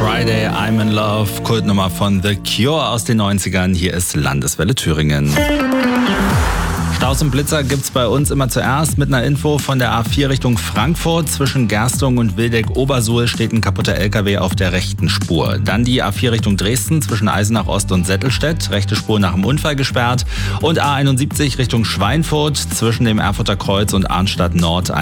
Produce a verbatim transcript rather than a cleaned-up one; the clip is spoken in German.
Friday, I'm in Love, Kultnummer von The Cure aus den neunzigern. Hier ist Landeswelle Thüringen. Staus und Blitzer gibt's bei uns immer zuerst mit einer Info von der A vier Richtung Frankfurt. Zwischen Gerstung und Wildeck-Obersuhl steht ein kaputter L K W auf der rechten Spur. Dann die A vier Richtung Dresden zwischen Eisenach Ost und Settelstedt. Rechte Spur nach dem Unfall gesperrt. Und A einundsiebzig Richtung Schweinfurt zwischen dem Erfurter Kreuz und Arnstadt Nord